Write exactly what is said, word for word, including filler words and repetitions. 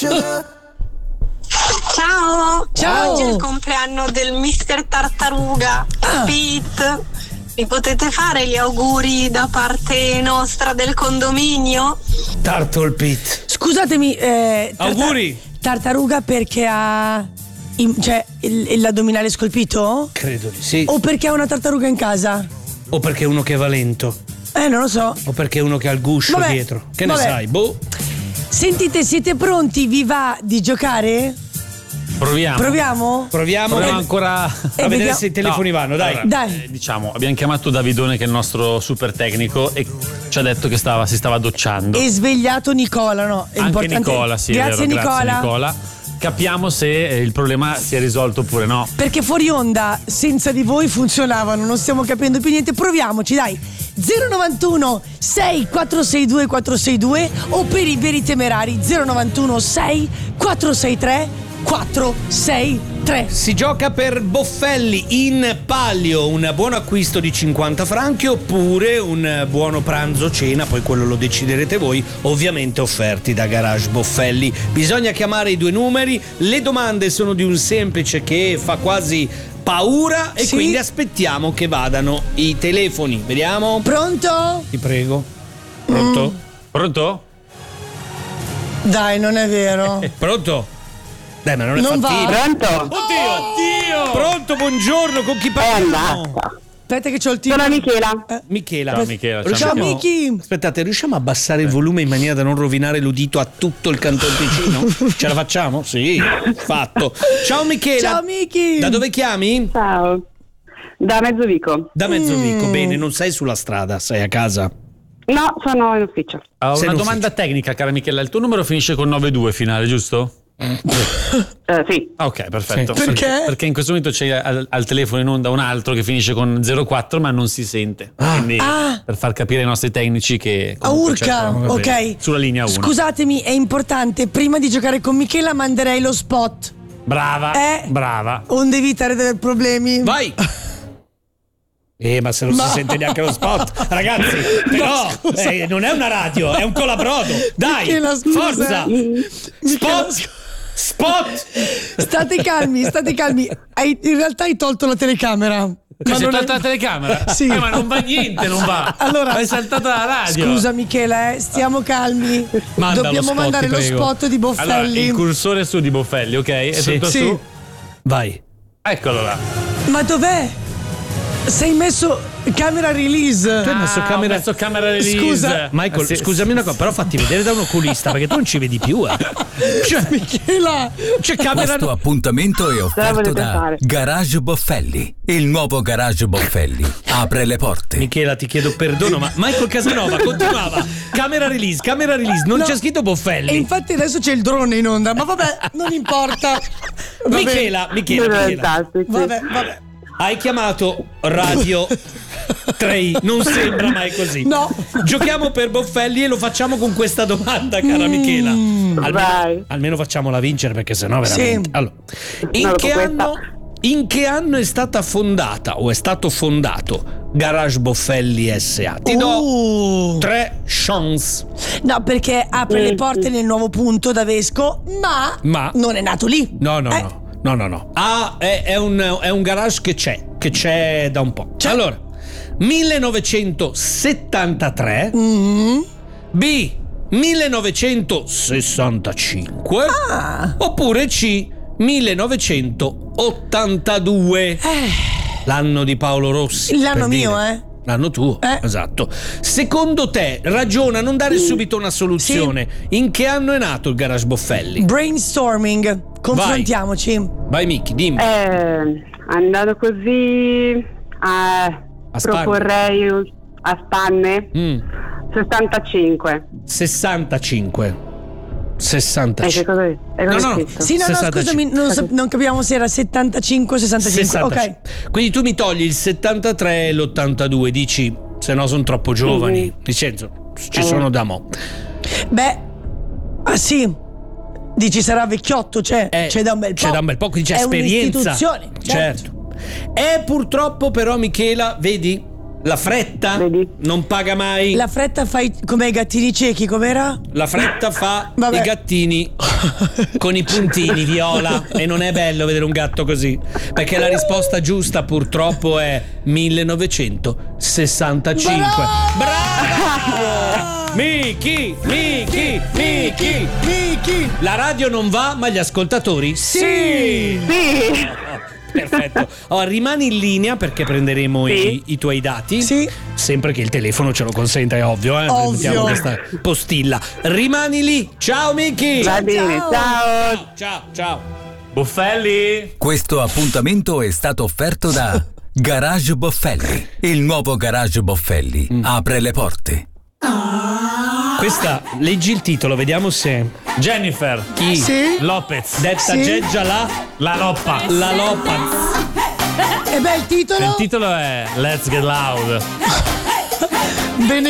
Ciao. Ciao. Oggi è il compleanno del mister Tartaruga, Ah. Pete. Mi potete fare gli auguri da parte nostra del condominio? Turtle Pete. Scusatemi, eh, tartar- Auguri. Tartaruga perché ha in- cioè il- l'addominale scolpito? Credo di sì. O perché ha una tartaruga in casa? O perché è uno che va lento. Eh, non lo so. O perché è uno che ha il guscio Vabbè, dietro. Che vabbè. ne sai? Boh. Sentite, siete pronti? Vi va di giocare? Proviamo. Proviamo? Proviamo, Proviamo a- ancora a vedere vediamo- se i telefoni No, vanno, dai. allora, Dai. eh, diciamo, abbiamo chiamato Davidone che è il nostro super tecnico e ci ha detto che stava, si stava docciando. E svegliato Nicola, no? È Anche importante. Nicola, sì, è Grazie vero, Nicola. grazie Nicola. Capiamo se eh, il problema si è risolto oppure no. Perché fuori onda senza di voi funzionavano, non stiamo capendo più niente. Proviamoci, dai. zero novantuno sei quattro sei due quattro sei due o per i veri temerari zero novantuno sei quattro sei tre quattro sei tre. Si gioca per Boffelli in palio, un buon acquisto di cinquanta franchi oppure un buono pranzo cena, poi quello lo deciderete voi, ovviamente offerti da Garage Boffelli. Bisogna chiamare i due numeri, le domande sono di un semplice che fa quasi paura e Sì. quindi aspettiamo che vadano i telefoni. Vediamo. Pronto? Ti prego. Pronto? Pronto? Dai, non è vero. Pronto? Dai, ma non è Non va. fattibile. Pronto? Oddio! Oddio! Pronto, buongiorno, con chi È parliamo? andata. Aspetta che c'ho il tiro. Sono Michela. Michela. Ciao, Michela, ciao, Riusciamo- Ciao, Miki. Aspettate, riusciamo a abbassare il volume in maniera da non rovinare l'udito a tutto il Canton Ticino? Ce la facciamo? Sì, fatto. Ciao Michela. Ciao Miki. Da dove chiami? Ciao. Da Mezzovico. Da Mezzovico. Bene, non sei sulla strada, sei a casa. No, sono in ufficio. Ho Sei una in domanda ufficio. tecnica, cara Michela. Il tuo numero finisce con nove due finale, giusto? Eh, sì. Ah, ok, perfetto. Sì. Perché? Perché in questo momento c'è al, al telefono in onda un altro che finisce con zero quattro ma non si sente. Quindi Ah. per far capire ai nostri tecnici che A comunque Urca, cercano- ok. Sulla linea uno. Scusatemi, è importante. Prima di giocare con Michela manderei lo spot. Brava, Eh. brava. Onde evitare dei problemi. Vai! Eh, ma se non Ma- si sente neanche lo spot, ragazzi, però scusa. eh, non è una radio, è un colabrodo. Dai, Michela, scusa. forza! Michela, Spot! Spot! State calmi, state calmi. Hai- in realtà hai tolto la telecamera. Ma sei non è- tolta la telecamera? Sì. Eh, ma non va niente, non va. Allora, hai saltato la radio. Scusa Michela, eh, stiamo calmi. Manda Dobbiamo lo spot, mandare ti lo prego. spot di Boffelli. Allora, il cursore è su di Boffelli, ok? È Sì. tutto Sì. su. Vai. Eccolo là. Ma dov'è? Sei messo camera release. Tu hai messo Ah, camera- ho messo camera release. Scusa. Michael, Eh, sì. scusami una cosa, però fatti vedere da un oculista perché tu non ci vedi più, eh. Cioè, Michela. c'è camera. Questo appuntamento è offerto volete da fare? Garage Boffelli. Il nuovo Garage Boffelli apre le porte. Michela, ti chiedo perdono, ma Michael Casanova continuava. Camera release, camera release, non No. c'è scritto E Boffelli. infatti adesso c'è il drone in onda, ma vabbè, non importa. Va bene. Michela, Michela, Sono Michela. fantastici. Vabbè, vabbè. Hai chiamato Radio tre, non sembra mai così. No. Giochiamo per Boffelli e lo facciamo con questa domanda, cara Mm. Michela. Almeno, Vai. almeno facciamola vincere perché sennò veramente. Sì. Allora, in No, che dopo anno questa. in che anno è stata fondata o è stato fondato Garage Boffelli S A? Ti do Uh. tre chance. No, perché apre le Mm. porte nel nuovo punto da Vesco, ma, Ma- non è nato lì. No, no, Eh, no. No, no, no. A è, è un, è un garage che c'è, che c'è da un po'. Allora, millenovecentosettantatré. Mm. B, millenovecentosessantacinque. Ah. Oppure C, millenovecentottantadue. L'anno di Paolo Rossi. L'anno per mio, dire. eh. L'anno tuo, Eh. esatto. Secondo te, ragiona, non dare subito una soluzione. In che anno è nato il Garage Boffelli? Brainstorming. Confrontiamoci. Vai Miki, dimmi. Eh, andando così, eh, A spanne. proporrei a spanne Mm, sessantacinque. sessantacinque. E che sessantacinque. cosa è? E cosa No, è no. scritto? Sì, no, no, sessantacinque. scusami, non, sap- non capiamo se era settantacinque o sessantacinque. sessantacinque. Ok. Quindi tu mi togli il settantatré e l'ottantadue, dici, se no sono troppo giovani. Mhm. Nel senso, ci Eh. sono da mo'. Beh, ah sì. Dici sarà vecchiotto, c'è, Eh, c'è da un bel po'. C'è da un bel po', quindi c'è È esperienza. un'istituzione, certo. Certo. E purtroppo però, Michela, vedi, La fretta Vedi? non paga mai. La fretta fai come i gattini ciechi, com'era? La fretta fa Vabbè. i gattini con i puntini viola e non è bello vedere un gatto così, perché la risposta giusta purtroppo è millenovecentosessantacinque. Bravo! Miki, Miki, Miki, Miki. La radio non va, ma gli ascoltatori sì. Sì. Perfetto. Oh, rimani in linea perché prenderemo Sì. i, i tuoi dati. Sì. Sempre che il telefono ce lo consenta, è ovvio, eh. Ovvio. Mettiamo questa postilla. Rimani lì. Ciao Miki. Va bene, ciao. Ciao, ciao, ciao. Boffelli? Questo appuntamento è stato offerto da Garage Boffelli. Il nuovo Garage Boffelli apre le porte. Questa, leggi il titolo, vediamo se. Jennifer. Chi? Sì. Lopez. Detta Sì. Geggia la. La Loppa. La Lopa. E beh, il titolo? Il titolo è Let's Get Loud. Bene.